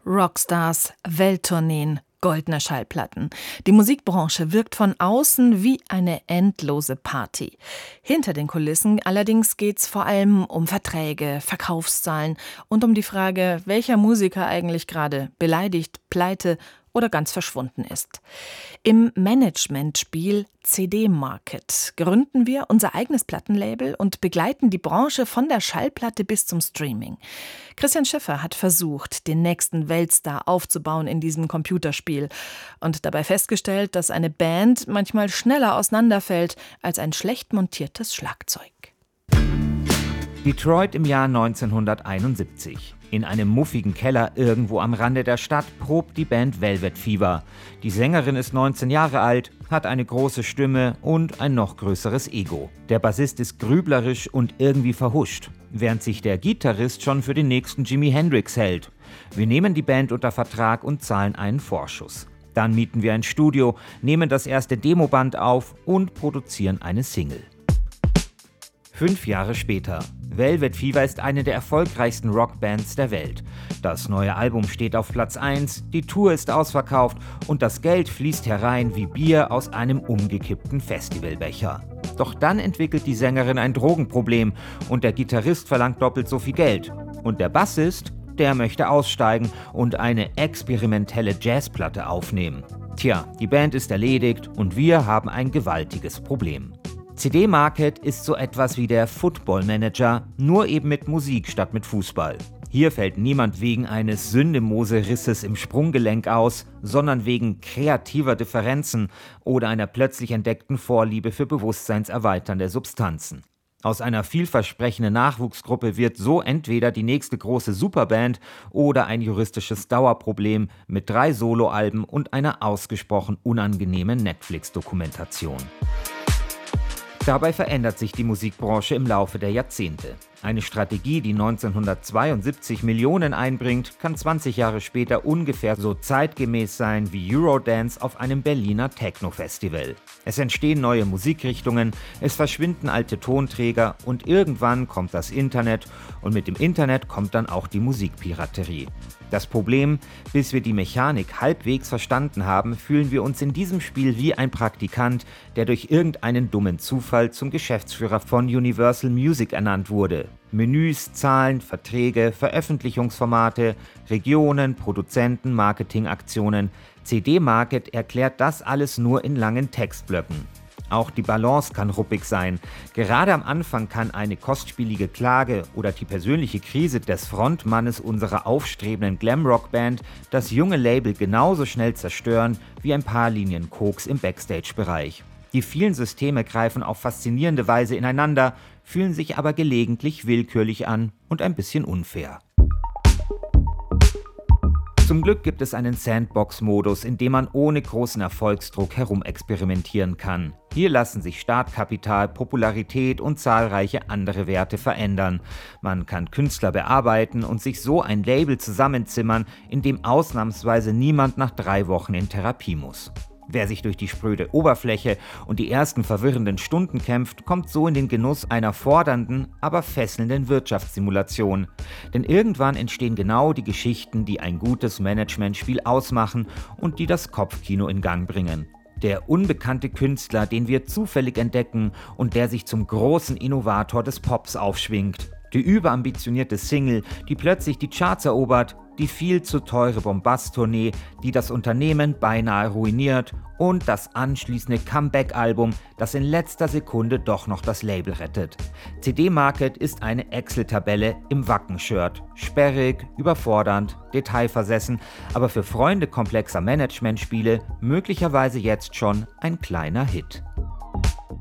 Rockstars, Welttourneen, goldene Schallplatten. Die Musikbranche wirkt von außen wie eine endlose Party. Hinter den Kulissen allerdings geht's vor allem um Verträge, Verkaufszahlen und um die Frage, welcher Musiker eigentlich gerade beleidigt, pleite oder ganz verschwunden ist. Im Managementspiel CD Market gründen wir unser eigenes Plattenlabel und begleiten die Branche von der Schallplatte bis zum Streaming. Christian Schiffer hat versucht, den nächsten Weltstar aufzubauen in diesem Computerspiel und dabei festgestellt, dass eine Band manchmal schneller auseinanderfällt als ein schlecht montiertes Schlagzeug. Detroit im Jahr 1971. In einem muffigen Keller irgendwo am Rande der Stadt probt die Band Velvet Fever. Die Sängerin ist 19 Jahre alt, hat eine große Stimme und ein noch größeres Ego. Der Bassist ist grüblerisch und irgendwie verhuscht, während sich der Gitarrist schon für den nächsten Jimi Hendrix hält. Wir nehmen die Band unter Vertrag und zahlen einen Vorschuss. Dann mieten wir ein Studio, nehmen das erste Demoband auf und produzieren eine Single. 5 Jahre später. Velvet Fever ist eine der erfolgreichsten Rockbands der Welt. Das neue Album steht auf Platz 1, die Tour ist ausverkauft und das Geld fließt herein wie Bier aus einem umgekippten Festivalbecher. Doch dann entwickelt die Sängerin ein Drogenproblem und der Gitarrist verlangt doppelt so viel Geld. Und der Bassist, der möchte aussteigen und eine experimentelle Jazzplatte aufnehmen. Tja, die Band ist erledigt und wir haben ein gewaltiges Problem. CD Market ist so etwas wie der Football Manager, nur eben mit Musik statt mit Fußball. Hier fällt niemand wegen eines Syndemoserisses im Sprunggelenk aus, sondern wegen kreativer Differenzen oder einer plötzlich entdeckten Vorliebe für bewusstseinserweiternde Substanzen. Aus einer vielversprechenden Nachwuchsgruppe wird so entweder die nächste große Superband oder ein juristisches Dauerproblem mit 3 Soloalben und einer ausgesprochen unangenehmen Netflix-Dokumentation. Dabei verändert sich die Musikbranche im Laufe der Jahrzehnte. Eine Strategie, die 1972 Millionen einbringt, kann 20 Jahre später ungefähr so zeitgemäß sein wie Eurodance auf einem Berliner Techno-Festival. Es entstehen neue Musikrichtungen, es verschwinden alte Tonträger und irgendwann kommt das Internet und mit dem Internet kommt dann auch die Musikpiraterie. Das Problem, bis wir die Mechanik halbwegs verstanden haben, fühlen wir uns in diesem Spiel wie ein Praktikant, der durch irgendeinen dummen Zufall zum Geschäftsführer von Universal Music ernannt wurde. Menüs, Zahlen, Verträge, Veröffentlichungsformate, Regionen, Produzenten, Marketingaktionen. CD Market erklärt das alles nur in langen Textblöcken. Auch die Balance kann ruppig sein. Gerade am Anfang kann eine kostspielige Klage oder die persönliche Krise des Frontmannes unserer aufstrebenden Glamrock-Band das junge Label genauso schnell zerstören wie ein paar Linien Koks im Backstage-Bereich. Die vielen Systeme greifen auf faszinierende Weise ineinander, fühlen sich aber gelegentlich willkürlich an und ein bisschen unfair. Zum Glück gibt es einen Sandbox-Modus, in dem man ohne großen Erfolgsdruck herumexperimentieren kann. Hier lassen sich Startkapital, Popularität und zahlreiche andere Werte verändern. Man kann Künstler bearbeiten und sich so ein Label zusammenzimmern, in dem ausnahmsweise niemand nach 3 Wochen in Therapie muss. Wer sich durch die spröde Oberfläche und die ersten verwirrenden Stunden kämpft, kommt so in den Genuss einer fordernden, aber fesselnden Wirtschaftssimulation. Denn irgendwann entstehen genau die Geschichten, die ein gutes Managementspiel ausmachen und die das Kopfkino in Gang bringen. Der unbekannte Künstler, den wir zufällig entdecken und der sich zum großen Innovator des Pops aufschwingt. Die überambitionierte Single, die plötzlich die Charts erobert, die viel zu teure Bombast-Tournee, die das Unternehmen beinahe ruiniert und das anschließende Comeback-Album, das in letzter Sekunde doch noch das Label rettet. CD Market ist eine Excel-Tabelle im Wacken-Shirt. Sperrig, überfordernd, detailversessen, aber für Freunde komplexer Managementspiele möglicherweise jetzt schon ein kleiner Hit.